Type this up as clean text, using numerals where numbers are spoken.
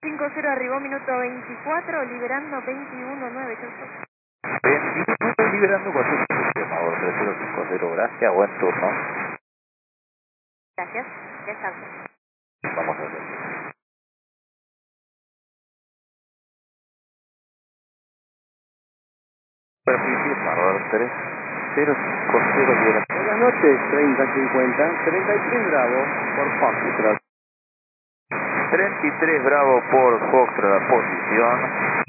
5-0 arribó minuto 24, liberando 21-9. 21 liberando 4 llamador 3050, gracias, buen turno. Gracias, descanso. Vamos a ver. Perfil, llamador 3050, liberación. Buenas noches, 3050, 33 Bravo, por Foxtrot. 33 Bravo por Foxtrot, la posición.